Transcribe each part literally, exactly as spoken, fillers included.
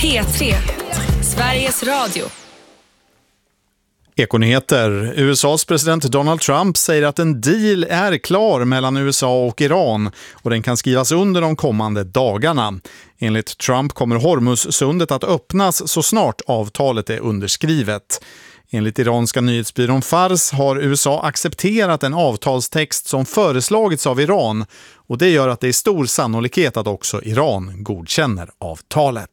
P tre, Sveriges Radio. Ekonyheter. U S A:s president Donald Trump säger att en deal är klar mellan U S A och Iran och den kan skrivas under de kommande dagarna. Enligt Trump kommer Hormuzsundet att öppnas så snart avtalet är underskrivet. Enligt iranska nyhetsbyrån Fars har U S A accepterat en avtalstext som föreslagits av Iran och det gör att det är stor sannolikhet att också Iran godkänner avtalet.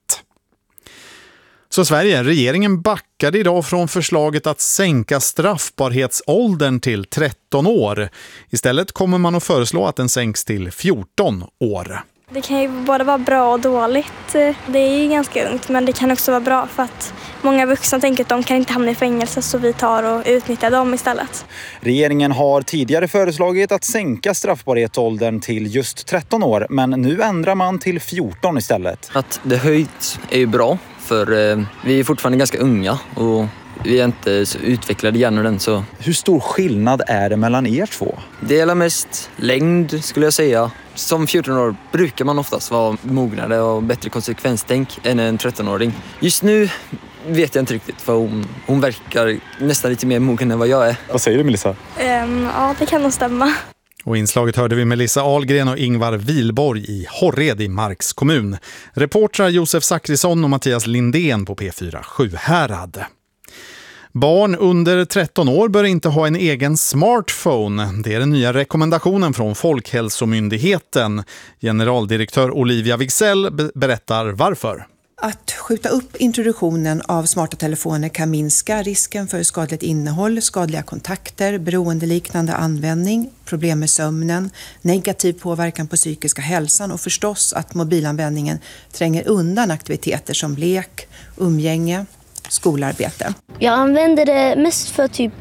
Så Sverige, regeringen backade idag från förslaget att sänka straffbarhetsåldern till tretton år. Istället kommer man att föreslå att den sänks till fjorton år. Det kan ju både vara bra och dåligt. Det är ju ganska ungt, men det kan också vara bra för att många vuxna tänker att de kan inte hamna i fängelse, så vi tar och utnyttjar dem istället. Regeringen har tidigare föreslagit att sänka straffbarhetsåldern till just tretton år, men nu ändrar man till fjorton istället. Att det höjt är ju bra, för eh, vi är fortfarande ganska unga och vi är inte så utvecklade i hjärnan. Så. Hur stor skillnad är det mellan er två? Det är mest längd, skulle jag säga. Som fjorton år brukar man oftast vara mognare och bättre konsekvenstänk än en tretton-åring. Just nu vet jag inte riktigt, för hon, hon verkar nästan lite mer mogen än vad jag är. Vad säger du, Melissa? Um, ja, det kan nog stämma. Och inslaget hörde vi Melissa Ahlgren och Ingvar Vilborg i Horred i Marks kommun. Reportrar Josef Zachrisson och Mattias Lindén på P fyra Sjuhärad. Barn under tretton år bör inte ha en egen smartphone. Det är den nya rekommendationen från Folkhälsomyndigheten. Generaldirektör Olivia Wigsell berättar varför. Att skjuta upp introduktionen av smarta telefoner kan minska risken för skadligt innehåll, skadliga kontakter, beroendeliknande användning, problem med sömnen, negativ påverkan på psykiska hälsan och förstås att mobilanvändningen tränger undan aktiviteter som lek, umgänge, skolarbete. Jag använder det mest för typ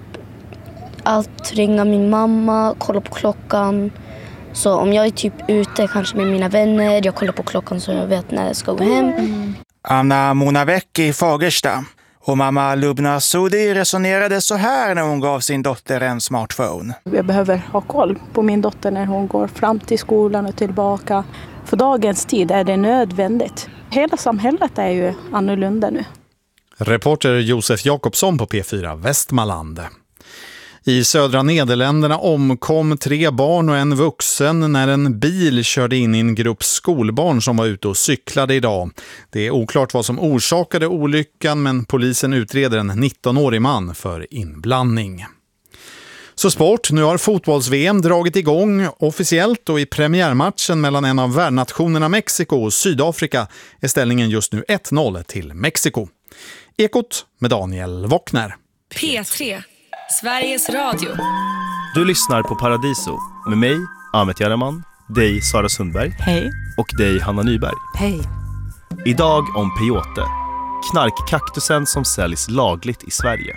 att ringa min mamma, kolla på klockan. Så om jag är typ ute kanske med mina vänner, jag kollar på klockan så jag vet när jag ska gå hem. Mm. Anna Monavec i Fagersta och mamma Lubna Sudi resonerade så här när hon gav sin dotter en smartphone. Jag behöver ha koll på min dotter när hon går fram till skolan och tillbaka. För dagens tid är det nödvändigt. Hela samhället är ju annorlunda nu. Reporter Josef Jakobsson på P fyra Västmanland. I södra Nederländerna omkom tre barn och en vuxen när en bil körde in i en grupp skolbarn som var ute och cyklade idag. Det är oklart vad som orsakade olyckan, men polisen utreder en nittonårig man för inblandning. Så sport, nu har fotbolls-V M dragit igång officiellt och i premiärmatchen mellan en av värdnationerna Mexiko och Sydafrika är ställningen just nu ett noll till Mexiko. Ekot med Daniel Wockner. P tre, Sveriges Radio. Du lyssnar på Paradiso med mig, Ahmet Jaraman, dig Sara Sundberg. Hej. Och dig Hanna Nyberg. Hej. Idag om peyote, knarkkaktusen som säljs lagligt i Sverige.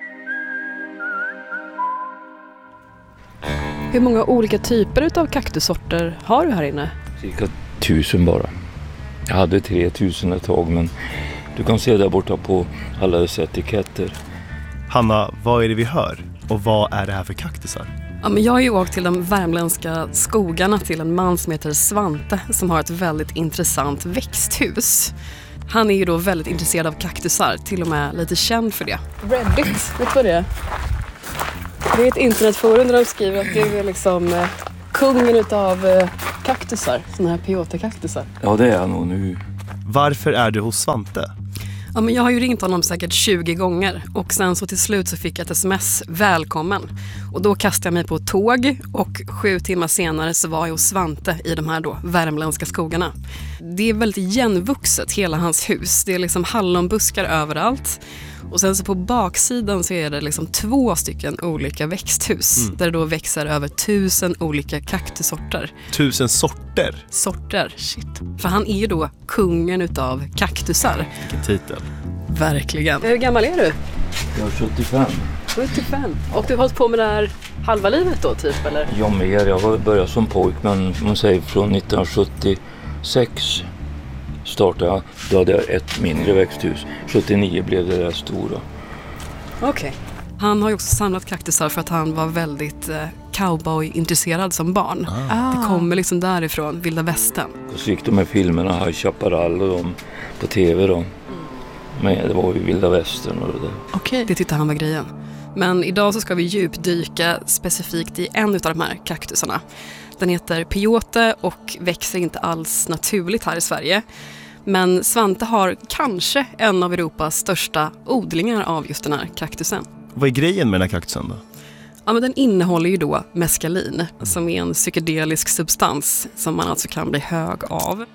Hur många olika typer av kaktussorter har du här inne? Cirka tusen bara. Jag hade tre tusen ett tag, men du kan se där borta på alla dessa etiketter. Hanna, vad är det vi hör? Och vad är det här för kaktusar? Ja, men jag har ju åkt till de värmländska skogarna till en man som heter Svante som har ett väldigt intressant växthus. Han är ju då väldigt intresserad av kaktusar, till och med lite känd för det. Reddit, vet du vad det är? Det är ett internetforum där de skriver att det är liksom eh, kungen utav eh, kaktusar, såna här peyote-kaktusar. Ja, det är jag nog nu. Varför är du hos Svante? Ja, men jag har ju ringt honom säkert tjugo gånger och sen så till slut så fick jag ett sms välkommen. Och då kastade jag mig på ett tåg och sju timmar senare så var jag hos Svante i de här då värmländska skogarna. Det är väldigt igenvuxet, hela hans hus. Det är liksom hallonbuskar överallt. Och sen så på baksidan så är det liksom två stycken olika växthus mm. där det då växer över tusen olika kaktussorter. Tusen sorter? Sorter, shit. För han är ju då kungen utav kaktusar. Vilken titel. Verkligen. Hur gammal är du? Jag är sjuttiofem. sjuttiofem. Och du har hållit på med det här halva livet då typ, eller? Ja, mer. Jag började som pojk, men man säger från nittonhundrasjuttiosex startade jag. Då hade jag ett mindre växthus. sjuttionio blev det där stora. Okej. Okay. Han har ju också samlat kaktusar för att han var väldigt eh, cowboy-intresserad som barn. Ah. Det kommer liksom därifrån, Vilda Västern. Och så gick de här filmerna, High Chaparral och de på tv då. Men det var ju vilda västern och det där. Okej. Det tyckte han var grejen. Men idag så ska vi djupdyka specifikt i en av de här kaktusarna. Den heter peyote och växer inte alls naturligt här i Sverige. Men Svante har kanske en av Europas största odlingar av just den här kaktusen. Vad är grejen med den här kaktusen då? Ja, men den innehåller ju då meskalin som är en psykedelisk substans som man alltså kan bli hög av.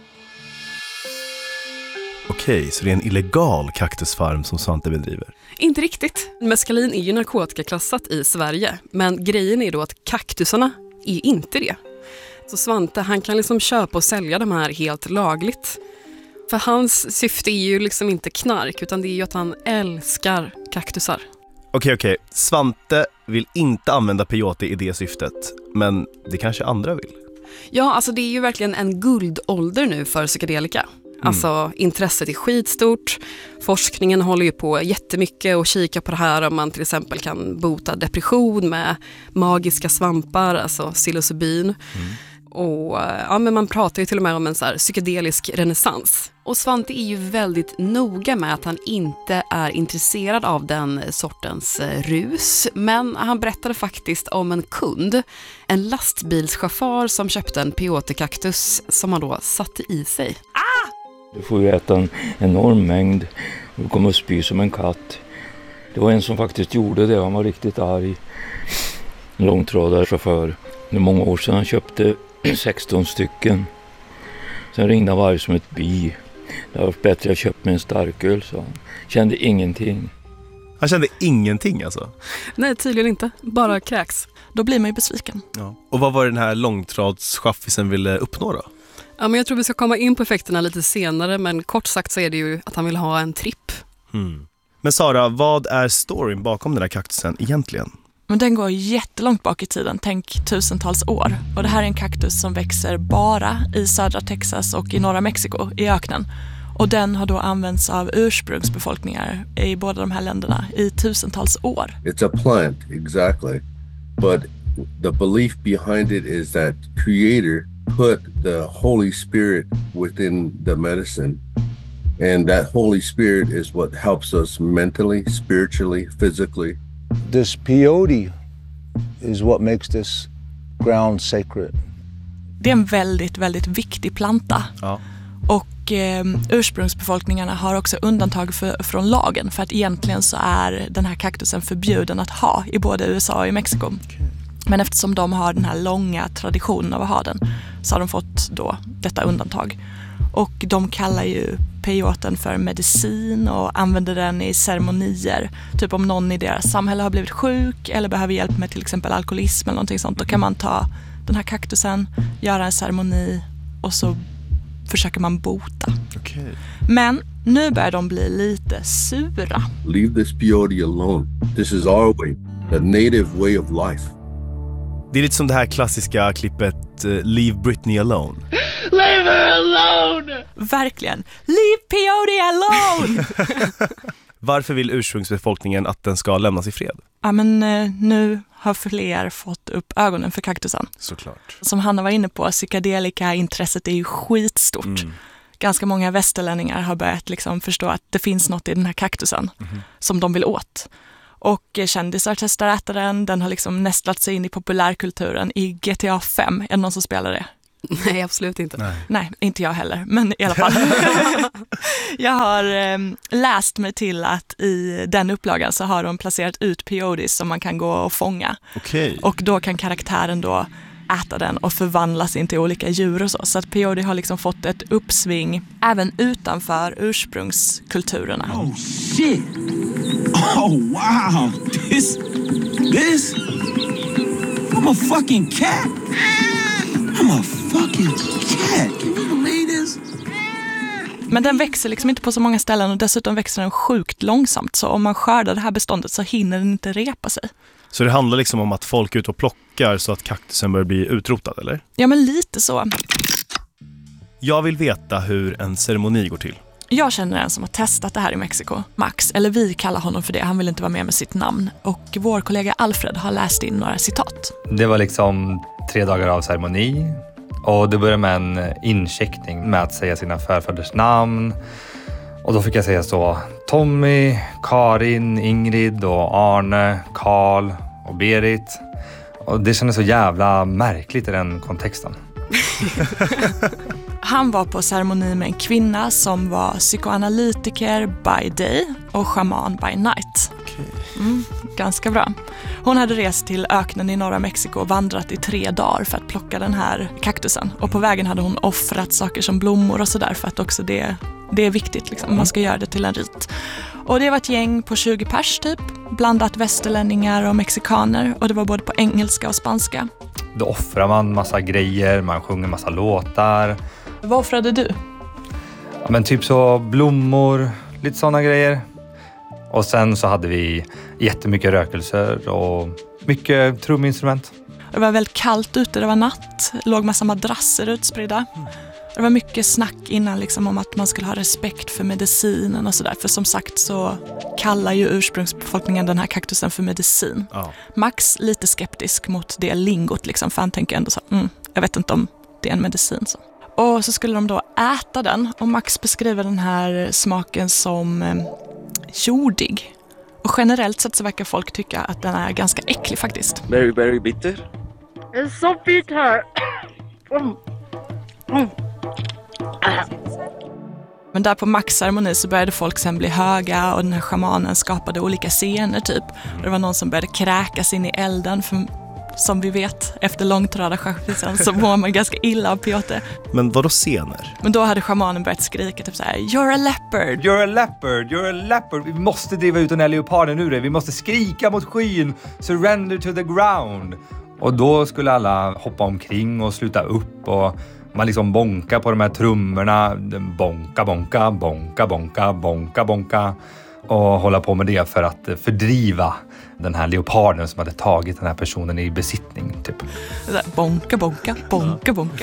Okej, så det är en illegal kaktusfarm som Svante bedriver? Inte riktigt. Meskalin är ju narkotikaklassat i Sverige, men grejen är då att kaktusarna är inte det. Så Svante, han kan liksom köpa och sälja de här helt lagligt. För hans syfte är ju liksom inte knark, utan det är ju att han älskar kaktusar. Okej, okej. Svante vill inte använda peyote i det syftet, men det kanske andra vill. Ja, alltså det är ju verkligen en guldålder nu för psykedelika. Mm. Alltså intresset är skitstort. Forskningen håller ju på jättemycket och kika på det här om man till exempel kan bota depression med magiska svampar, alltså psilocybin. Mm. Och ja, men man pratar ju till och med om en så här psykedelisk renässans. Och Svante är ju väldigt noga med att han inte är intresserad av den sortens rus. Men han berättade faktiskt om en kund, en lastbilschaufför som köpte en peyote-kaktus som han då satte i sig. Ah! Du får ju äta en enorm mängd och du kommer att spy som en katt. Det var en som faktiskt gjorde det, han var riktigt arg. En långtradarchaufför. Det är många år sedan han köpte sexton stycken. Sen ringde han varje som ett bi. Det har varit bättre att köpa med en starköl, så han kände ingenting. Han kände ingenting alltså? Nej, tydligen inte. Bara kräks. Då blir man ju besviken. Ja. Och vad var den här långtradschaffisen ville uppnå då? Ja, men jag tror vi ska komma in på effekterna lite senare, men kort sagt så är det ju att han vill ha en tripp. Hmm. Men Sara, vad är storyn bakom den här kaktusen egentligen? Men den går jättelångt bak i tiden, tänk tusentals år. Och det här är en kaktus som växer bara i södra Texas och i norra Mexiko, i öknen. Och den har då använts av ursprungsbefolkningar i båda de här länderna i tusentals år. It's a plant, exactly. But the belief behind it is that Creator put the Holy Spirit within the medicine. And that Holy Spirit is what helps us mentally, spiritually, physically. This peyote is what makes this ground sacred. Det är en väldigt, väldigt viktig planta. Ja. Och eh, ursprungsbefolkningarna har också undantag för, från lagen. För att egentligen så är den här kaktusen förbjuden att ha i både U S A och i Mexiko. Okay. Men eftersom de har den här långa traditionen av att ha den så har de fått då detta undantag. Och de kallar ju peyoten för medicin och använder den i ceremonier. Typ om någon i deras samhälle har blivit sjuk eller behöver hjälp med till exempel alkoholism eller någonting sånt. Då kan man ta den här kaktusen, göra en ceremoni och så försöker man bota. Okay. Men nu börjar de bli lite sura. Leave this peyote alone. This is our way, the native way of life. Det är lite som det här klassiska klippet uh, Leave Britney alone. Leave her alone! Verkligen. Leave peyote alone! Varför vill ursprungsbefolkningen att den ska lämnas i fred? Ja, men eh, nu har fler fått upp ögonen för kaktusen. Såklart. Som Hanna var inne på, psykedelika-intresset är ju skitstort. Mm. Ganska många västerlänningar har börjat liksom förstå att det finns något i den här kaktusen mm. som de vill åt. Och kändisar testar att äta den. Den har liksom nästlat sig in i populärkulturen. I G T A fem, är det någon som spelar det? Nej, absolut inte. Nej, Nej inte jag heller, men i alla fall. Jag har eh, läst mig till att i den upplagan så har de placerat ut peyotes som man kan gå och fånga. Okay. Och då kan karaktären då äta den och förvandlas in till olika djur och så. Så att peyote har liksom fått ett uppsving även utanför ursprungskulturerna. Oh shit! Oh wow! This... This... I'm a fucking cat! I'm a fucking cat! Can you believe this? Men den växer liksom inte på så många ställen och dessutom växer den sjukt långsamt. Så om man skördar det här beståndet så hinner den inte repa sig. Så det handlar liksom om att folk är ute och plockar så att kaktusen börjar bli utrotad, eller? Ja, men lite så. Jag vill veta hur en ceremoni går till. Jag känner en som har testat det här i Mexiko, Max, eller vi kallar honom för det, han vill inte vara med med sitt namn. Och vår kollega Alfred har läst in några citat. Det var liksom tre dagar av ceremoni och det började med en incheckning med att säga sina förfäders namn Och då fick jag säga så: Tommy, Karin, Ingrid och Arne, Karl och Berit. Och det kändes så jävla märkligt i den kontexten. Han var på ceremoni med en kvinna som var psykoanalytiker by day och shaman by night. Mm, ganska bra. Hon hade rest till öknen i norra Mexiko och vandrat i tre dagar för att plocka den här kaktusen. Och på vägen hade hon offrat saker som blommor och sådär för att också det, det är viktigt. Liksom. Man ska göra det till en rit. Och det var ett gäng på tjugo pers typ, blandat västerlänningar och mexikaner. Och det var både på engelska och spanska. Då offrar man massa grejer, man sjunger massa låtar. Vad offrade du? Ja, men typ så blommor, lite sådana grejer. Och sen så hade vi jättemycket rökelser och mycket truminstrument. Det var väldigt kallt ute, det var natt. Det låg massa madrasser utspridda. Det var mycket snack innan liksom om att man skulle ha respekt för medicinen och sådär. För som sagt så kallar ju ursprungsbefolkningen den här kaktusen för medicin. Ja. Max lite skeptisk mot det lingot liksom. För han tänker ändå så, mm, jag vet inte om det är en medicin. Så. Och så skulle de då äta den. Och Max beskriver den här smaken som eh, jordig. Och generellt sett så verkar folk tycka att den är ganska äcklig faktiskt. Very, very bitter. It's so bitter. Mm. Mm. Men där på Max ceremoni så började folk sen bli höga och den här shamanen skapade olika scener typ. Och det var någon som började kräkas in i elden för som vi vet, efter långtradarskärpelsen så mår man ganska illa av peyote. Men vadå scener? Men då hade shamanen börjat skrika typ så här: You're a leopard! You're a leopard! You're a leopard! Vi måste driva ut den här leoparden ur det. Vi måste skrika mot skyn! Surrender to the ground! Och då skulle alla hoppa omkring och sluta upp och man liksom bonka på de här trummorna. Bonka, bonka, bonka, bonka, bonka, bonka. Och hålla på med det för att fördriva den här leoparden som hade tagit den här personen i besittning. Typ. Bonka, bonka, bonka, bonka.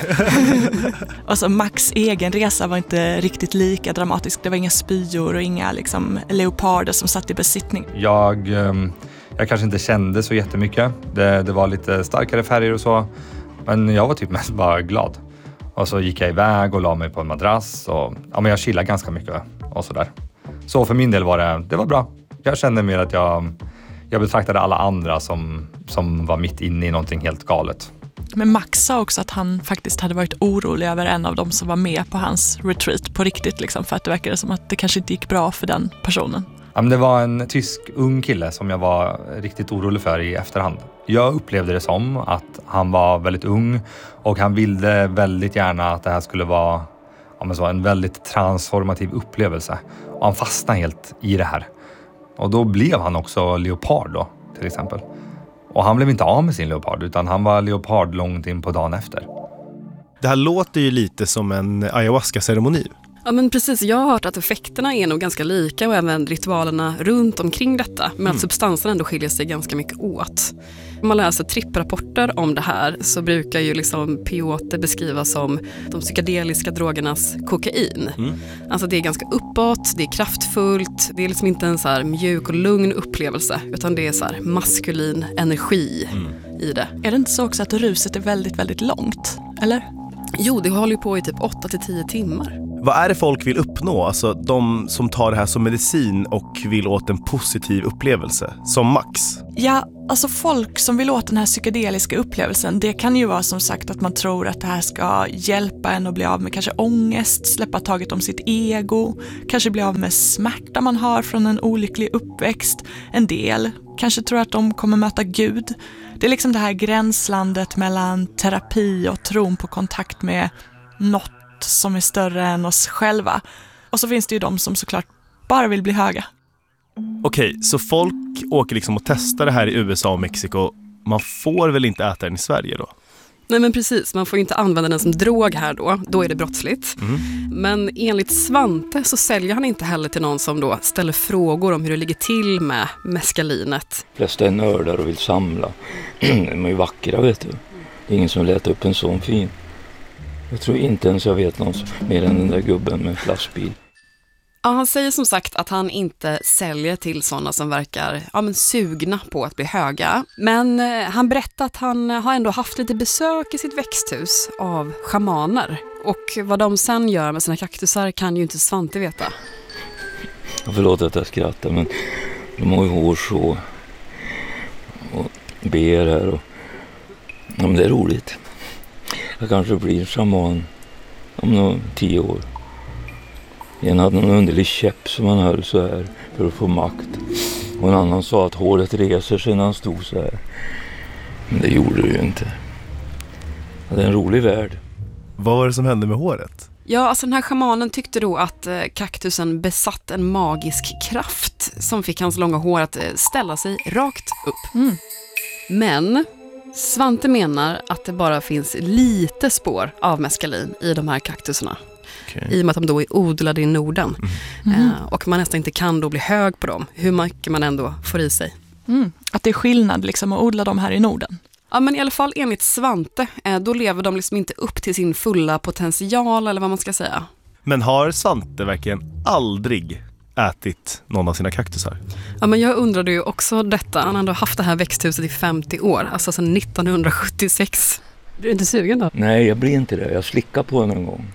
Och så Max egen resa var inte riktigt lika dramatisk. Det var inga spyor och inga liksom, leoparder som satt i besittning. Jag, jag kanske inte kände så jättemycket. Det, det var lite starkare färger och så. Men jag var typ mest bara glad. Och så gick jag iväg och la mig på en madrass. Och, ja, men jag chillade ganska mycket och sådär. Så för min del var det, det var bra. Jag kände mer att jag, jag betraktade alla andra som, som var mitt inne i någonting helt galet. Men Max sa också att han faktiskt hade varit orolig över en av dem som var med på hans retreat på riktigt. Liksom, för att det verkade som att det kanske inte gick bra för den personen. Ja, men det var en tysk ung kille som jag var riktigt orolig för i efterhand. Jag upplevde det som att han var väldigt ung och han ville väldigt gärna att det här skulle vara ja, men så, en väldigt transformativ upplevelse. Och han fastnade helt i det här. Och då blev han också leopard då, till exempel. Och han blev inte av med sin leopard utan han var leopard långt in på dagen efter. Det här låter ju lite som en ayahuasca-ceremoni. Ja men precis, jag har hört att effekterna är nog ganska lika och även ritualerna runt omkring detta. Men mm. att substansen ändå skiljer sig ganska mycket åt. Om man läser tripprapporter om det här så brukar ju liksom peyote beskrivas som de psykedeliska drogernas kokain. Mm. Alltså det är ganska uppåt, det är kraftfullt, det är liksom inte en så här mjuk och lugn upplevelse utan det är så här maskulin energi mm. i det. Är det inte så också att ruset är väldigt, väldigt långt, eller? Jo, det håller ju på i typ åtta till tio timmar. Vad är det folk vill uppnå? Alltså de som tar det här som medicin och vill åt en positiv upplevelse, som Max? Ja, alltså folk som vill åt den här psykedeliska upplevelsen, det kan ju vara som sagt att man tror att det här ska hjälpa en att bli av med kanske ångest, släppa taget om sitt ego, kanske bli av med smärta man har från en olycklig uppväxt. En del kanske tror att de kommer möta Gud. Det är liksom det här gränslandet mellan terapi och tron på kontakt med något som är större än oss själva. Och så finns det ju de som såklart bara vill bli höga. Okej, så folk åker liksom och testar det här i U S A och Mexiko. Man får väl inte äta den i Sverige då? Nej men precis, man får ju inte använda den som drog här då. Då är det brottsligt. Mm. Men enligt Svante så säljer han inte heller till någon som då ställer frågor om hur det ligger till med mescalinet. De flesta är nördar och vill samla. De är ju vackra, vet du. Det är ingen som letar upp en sån fin. Jag tror inte ens jag vet någon mer än den där gubben med plastbil. Ja, han säger som sagt att han inte säljer till sådana som verkar ja, men sugna på att bli höga. Men eh, han berättar att han har ändå haft lite besök i sitt växthus av schamaner. Och vad de sen gör med sina kaktusar kan ju inte Svante veta. Förlåt att jag skrattar, men de har ju hår så och ber här och ja, men det är roligt. Jag kanske blir shaman om några tio år. En hade någon underlig käpp som han höll så här för att få makt. Och en annan sa att håret reser sig när han stod så här. Men det gjorde det ju inte. Det är en rolig värld. Vad var det som hände med håret? Ja, alltså den här shamanen tyckte då att eh, kaktusen besatt en magisk kraft som fick hans långa hår att eh, ställa sig rakt upp. Mm. Men Svante menar att det bara finns lite spår av meskalin i de här kaktusarna. Okay. I och med att de då är odlade i Norden. Mm. Eh, och man nästan inte kan då bli hög på dem, hur mycket man ändå får i sig. Mm. Att det är skillnad liksom att odla dem här i Norden. Ja, men i alla fall enligt Svante, eh, då lever de liksom inte upp till sin fulla potential eller vad man ska säga. Men har Svante verkligen aldrig ätit någon av sina kaktusar? Ja, men jag undrade ju också detta. Han har ändå haft det här växthuset i femtio år, alltså sedan nittonhundrasjuttiosex. Blir du inte sugen då? Nej, jag blir inte det. Jag slickar på den en gång.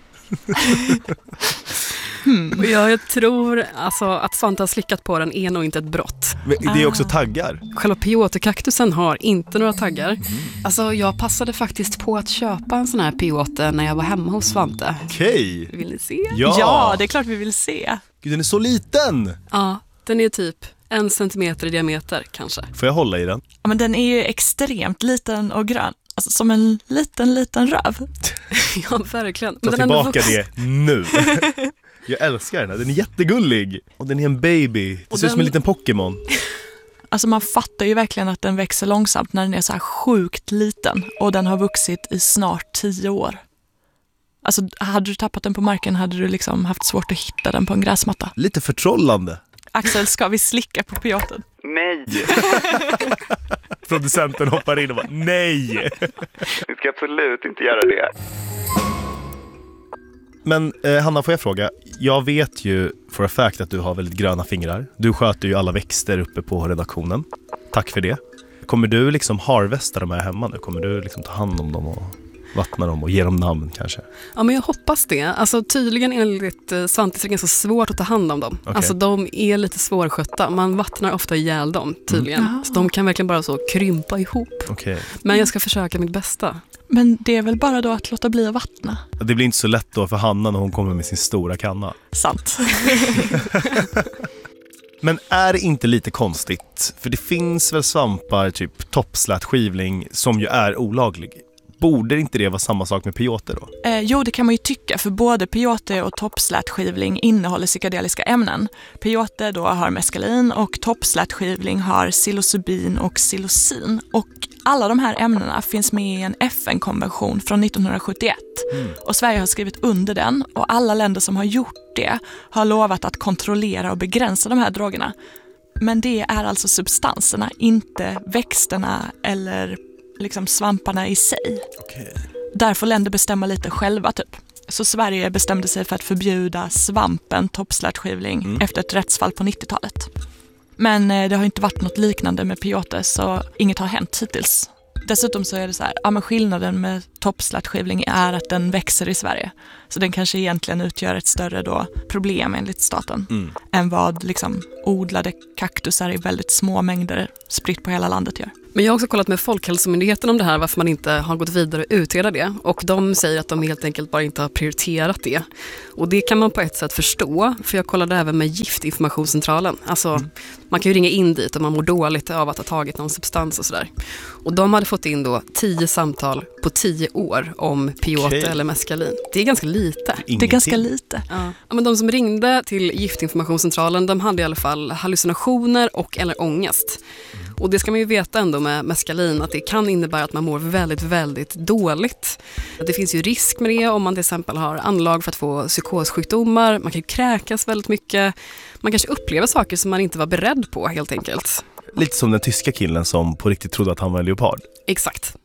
hmm. Och jag, jag tror alltså, att Svante har slickat på den är nog inte ett brott. Men det är också taggar. Själva peyote-kaktusen har inte några taggar. Mm. Alltså jag passade faktiskt på att köpa en sån här peyote när jag var hemma hos Svante. Okej. Vill ni se? Ja. ja, det är klart vi vill se. Gud, den är så liten. Ja, den är typ en centimeter i diameter kanske. Får jag hålla i den? Ja, men den är ju extremt liten och grön. Alltså som en liten, liten röv. Ja, verkligen. Ta men tillbaka den det nu. Jag älskar den här. Den är jättegullig. Och den är en baby. Det och ser den... ut som en liten Pokémon. Alltså man fattar ju verkligen att den växer långsamt när den är så här sjukt liten. Och den har vuxit i snart tio år. Alltså hade du tappat den på marken hade du liksom haft svårt att hitta den på en gräsmatta. Lite förtrollande. Axel, ska vi slicka på peyoten? Nej. Producenten hoppar in och bara, nej. Vi ska absolut inte göra det. Men eh, Hanna, får jag fråga? Jag vet ju för a fact att du har väldigt gröna fingrar. Du sköter ju alla växter uppe på redaktionen. Tack för det. Kommer du liksom harvesta de här hemma nu? Kommer du liksom ta hand om dem och vattna dem och ge dem namn kanske? Ja, men jag hoppas det. Alltså tydligen enligt eh, Svante så är det ganska svårt att ta hand om dem. Okay. Alltså de är lite svårskötta. Man vattnar ofta ihjäl dem tydligen. Mm. Så de kan verkligen bara så krympa ihop. Okay. Men jag ska försöka mitt bästa. Men det är väl bara då att låta bli att vattna? Det blir inte så lätt då för Hanna när hon kommer med sin stora kanna. Sant. Men är det inte lite konstigt? För det finns väl svampar, typ toppslätskivling, som ju är olaglig. Borde inte det vara samma sak med peyote då? Eh, jo, det kan man ju tycka, för både peyote och toppslätskivling innehåller psykedeliska ämnen. Peyote då har meskalin och toppslätskivling har psilocybin och psilocin. Och alla de här ämnena finns med i en F N-konvention från nittonhundrasjuttioett. Mm. Och Sverige har skrivit under den, och alla länder som har gjort det har lovat att kontrollera och begränsa de här drogerna. Men det är alltså substanserna, inte växterna eller liksom svamparna i sig. Okay. Där får länder bestämma lite själva typ. Så Sverige bestämde sig för att förbjuda svampen toppslätskivling mm. efter ett rättsfall på nittiotalet. Men eh, det har inte varit något liknande med peyote, så inget har hänt hittills. Dessutom så är det så här, ja, men skillnaden med toppslätskivling är att den växer i Sverige. Så den kanske egentligen utgör ett större då problem enligt staten mm. än vad liksom odlade kaktusar i väldigt små mängder spritt på hela landet gör. Men jag har också kollat med Folkhälsomyndigheten om det här, varför man inte har gått vidare och utreda det. Och de säger att de helt enkelt bara inte har prioriterat det. Och det kan man på ett sätt förstå, för jag kollade även med Giftinformationscentralen. Alltså, mm. man kan ju ringa in dit om man mår dåligt av att ha tagit någon substans och sådär. Och de hade fått in då tio samtal på tio år om peyote okay. eller meskalin. Det är ganska lite. Det är, det är ganska lite. Ja. Ja, men de som ringde till Giftinformationscentralen, de hade i alla fall hallucinationer och eller ångest. Mm. Och det ska man ju veta ändå med meskalin, att det kan innebära att man mår väldigt, väldigt dåligt. Det finns ju risk med det om man till exempel har anlag för att få psykossjukdomar. Man kan ju kräkas väldigt mycket. Man kanske upplever saker som man inte var beredd på helt enkelt. Lite som den tyska killen som på riktigt trodde att han var en leopard. Exakt.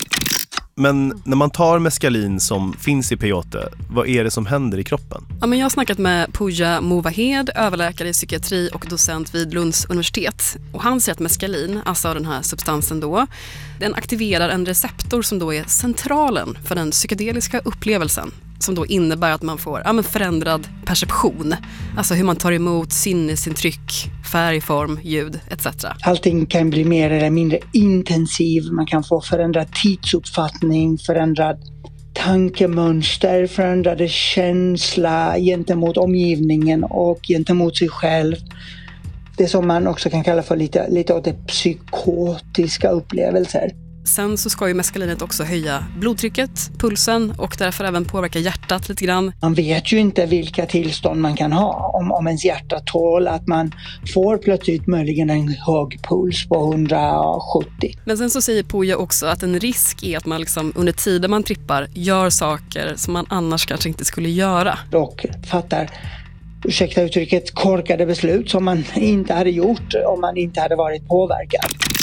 Men när man tar meskalin som finns i peyote, vad är det som händer i kroppen? Ja, men jag har snackat med Pooja Movahed, överläkare i psykiatri och docent vid Lunds universitet. Och han säger att meskalin, alltså den här substansen då, den aktiverar en receptor som då är centralen för den psykedeliska upplevelsen. som då innebär att man får ja, men förändrad perception. Alltså hur man tar emot sinnesintryck, färg, form, ljud et cetera. Allting kan bli mer eller mindre intensiv. Man kan få förändrad tidsuppfattning, förändrad tankemönster, förändrade känsla gentemot omgivningen och gentemot sig själv. Det som man också kan kalla för lite, lite åt det psykotiska upplevelser. Sen så ska ju mescalinet också höja blodtrycket, pulsen och därför även påverka hjärtat lite grann. Man vet ju inte vilka tillstånd man kan ha. Om, om ens hjärta tål att man får plötsligt möjligen en hög puls på hundrasjuttio. Men sen så säger Pooja också att en risk är att man liksom under tiden man trippar gör saker som man annars kanske inte skulle göra. Och fattar, ursäkta uttrycket, korkade beslut som man inte hade gjort om man inte hade varit påverkad.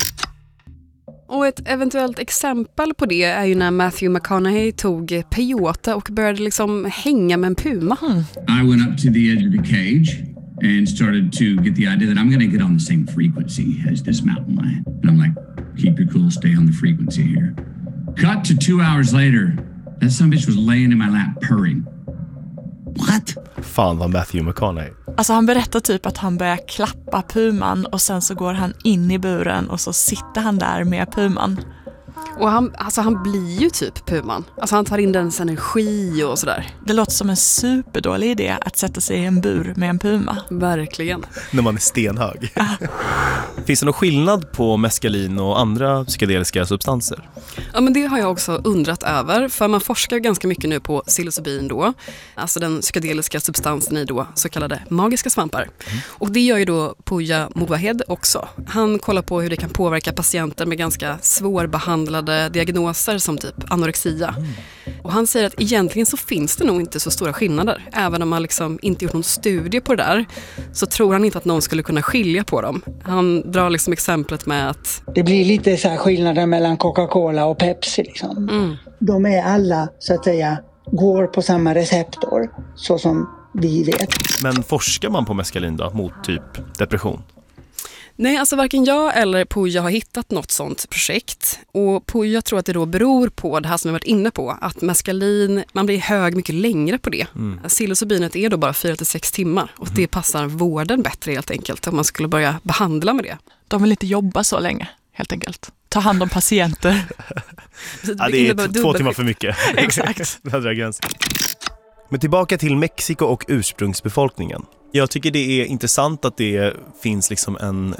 Och ett eventuellt exempel på det är ju när Matthew McConaughey tog peyote och började liksom hänga med en puma. Mm. I went up to the edge of the cage and started to get the idea that I'm going to get on the same frequency as this mountain lion. And I'm like, keep your cool, stay on the frequency here. Cut to two hours later, that son of a bitch was laying in my lap purring. What? Fan vad Matthew McConaughey. Alltså han berättar typ att han börjar klappa puman och sen så går han in i buren och så sitter han där med puman. Och han, alltså han blir ju typ puman. Alltså han tar in dens energi och sådär. Det låter som en superdålig idé att sätta sig i en bur med en puma. Verkligen. När man är stenhög. Finns det någon skillnad på meskalin och andra psykedeliska substanser? Ja, men det har jag också undrat över. För man forskar ju ganska mycket nu på psilocybin då. Alltså den psykedeliska substansen i då så kallade magiska svampar. Mm. Och det gör ju då Pooja Mowahed också. Han kollar på hur det kan påverka patienter med ganska svårbehandlade diagnoser som typ anorexia. Mm. Och han säger att egentligen så finns det nog inte så stora skillnader. Även om man liksom inte gjort någon studie på det där så tror han inte att någon skulle kunna skilja på dem. Han drar liksom exemplet med att det blir lite så här skillnader mellan Coca-Cola och Pepsi liksom. Mm. De är alla så att säga går på samma receptor så som vi vet. Men forskar man på meskalin då mot typ depression? Nej, alltså varken jag eller Pooja har hittat något sånt projekt. Och Pooja tror att det då beror på det här som jag varit inne på. Att meskalin, man blir hög mycket längre på det. Mm. Psilocybinet är då bara fyra till sex timmar. Och mm. det passar vården bättre helt enkelt. Om man skulle börja behandla med det. De vill inte jobba så länge helt enkelt. Ta hand om patienter. Ja, det är två timmar för mycket. Exakt. Men tillbaka till Mexiko och ursprungsbefolkningen. Jag tycker det är intressant att det finns liksom en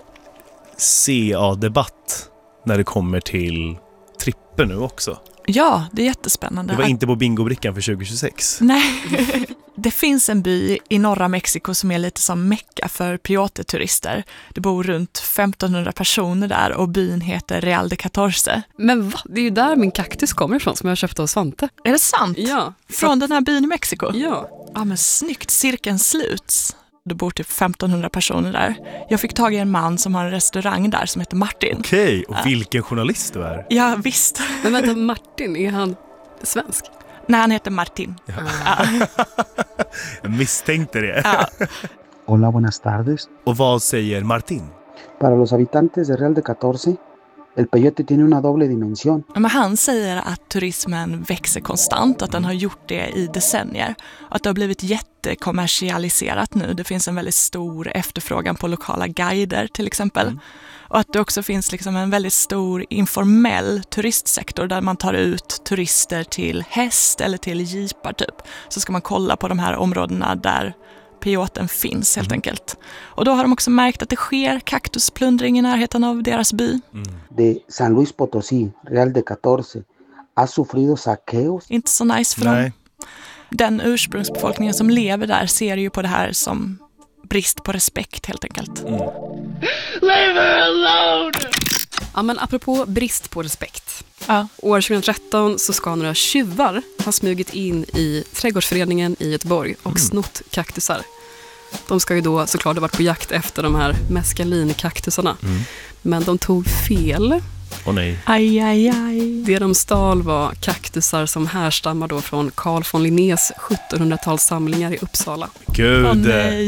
C A-debatt när det kommer till tripper nu också. Ja, det är jättespännande. Det var inte på bingobrickan för tjugo tjugosex. Nej, det finns en by i norra Mexiko som är lite som Mecka för peyote-turister. Det bor runt femtonhundra personer där och byn heter Real de Catorce. Men va? Det är ju där min kaktus kommer ifrån som jag köpte av Svante. Är det sant? Ja. Från den här byn i Mexiko? Ja. Ja, men snyggt. Cirkeln sluts. Det bor typ femtonhundra personer där. Jag fick tag i en man som har en restaurang där som heter Martin. Okej, och vilken journalist du är. Ja, visst. Men vänta, Martin, är han svensk? Nej, han heter Martin. Ja. Ja. Jag misstänkte det. Ja. Hola, buenas tardes. Och vad säger Martin? Para los habitantes de Real de Catorce, el peyote tiene una doble dimensión. Men han säger att turismen växer konstant, att den har gjort det i decennier. Att det har blivit jättekommersialiserat nu. Det finns en väldigt stor efterfrågan på lokala guider till exempel. Mm. Och att det också finns liksom en väldigt stor informell turistsektor där man tar ut turister till häst eller till jeepar typ. Så ska man kolla på de här områdena där peyoten finns helt mm. enkelt. Och då har de också märkt att det sker kaktusplundring i närheten av deras by. Mm. De San Luis Potosí, Real de Catorce, ha sufrido saqueos. Inte så nice för Nej. dem. Den ursprungsbefolkningen som lever där ser ju på det här som brist på respekt helt enkelt. Mm. Leave her alone! Ja, men apropå brist på respekt. Ja. År tjugohundratretton så ska några tjuvar ha smugit in i trädgårdsföreningen i Göteborg och mm. snott kaktusar. De ska ju då såklart ha varit på jakt efter de här mescalinkaktusarna. Mm. Men de tog fel. Åh nej. Aj, aj, aj. Det de stal var kaktusar som härstammar då från Carl von Linnés sjuttonhundratalssamlingar i Uppsala. Gud. Åh nej.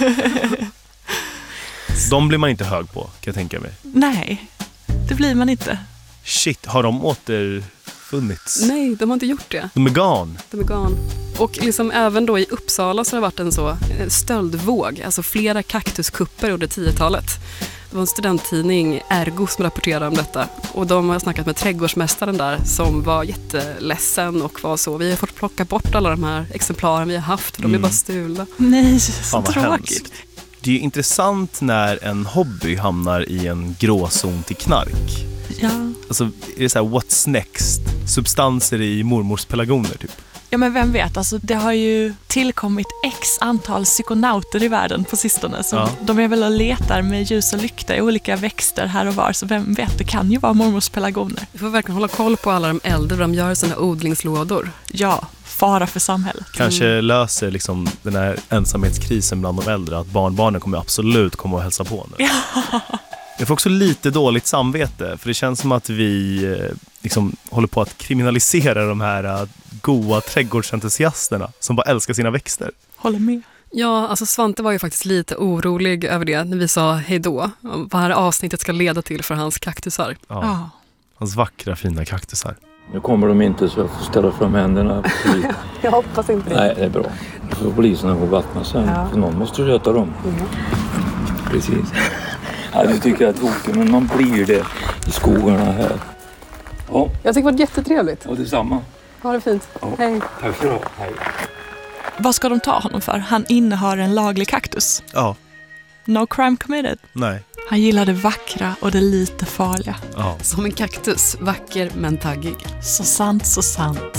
De blir man inte hög på, kan jag tänka mig. Nej, det blir man inte. Shit, har de återfunnits? Nej, de har inte gjort det. De är gan. De är gan. Och liksom även då i Uppsala så har det varit en så stöldvåg, alltså flera kaktuskupper under tiotalet. Det var en studenttidning, Ergo, som rapporterade om detta. Och de har snackat med trädgårdsmästaren där som var jätteledsen och var så. Vi har fått plocka bort alla de här exemplaren vi har haft. De är mm. bara stulna. Nej, så tråkigt. Det är ju intressant när en hobby hamnar i en gråzon till knark. Ja. Alltså, är det så här, what's next? Substanser i mormors pelargoner typ. Ja, men vem vet, alltså det har ju tillkommit x antal psykonauter i världen på sistone. Så ja. De är väl och letar med ljus och lykta i olika växter här och var. Så vem vet, det kan ju vara mormors pelargoner. Vi får verkligen hålla koll på alla de äldre, de gör sina odlingslådor. Ja, fara för samhället. Kanske mm. löser liksom den här ensamhetskrisen bland de äldre. Att barnbarnen kommer absolut komma och hälsa på nu. Ja. Jag får också lite dåligt samvete. För det känns som att vi liksom håller på att kriminalisera de här goa trädgårdsentusiasterna som bara älskar sina växter. Håller med. Ja, alltså Svante var ju faktiskt lite orolig över det när vi sa hej då. Vad här avsnittet ska leda till för hans kaktusar. Ja. Ja. Hans vackra, fina kaktusar. Nu kommer de inte så jag får ställa fram händerna. Jag hoppas inte det. Nej, det är bra. Då får poliserna få vattna sen. Ja. För någon måste sköta dem. Mm. Precis. Ja, du tycker att tokigt, men man blir det i skogarna här. Ja. Jag tycker det var jättetrevligt. Ja, detsamma. Ha det fint. Ja. Hej. Tack för det. Hej. Vad ska de ta honom för? Han innehar en laglig kaktus. Ja. No crime committed. Nej. Han gillar det vackra och det lite farliga. Ja. Som en kaktus, vacker men taggig. Så sant, så sant.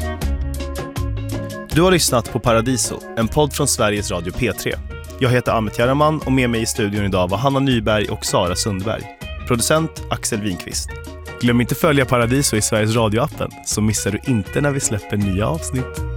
Du har lyssnat på Paradiso, en podd från Sveriges Radio P tre. Jag heter Amit Järraman och med mig i studion idag var Hanna Nyberg och Sara Sundberg. Producent Axel Winqvist. Glöm inte följa Paradiso i Sveriges Radio-appen så missar du inte när vi släpper nya avsnitt.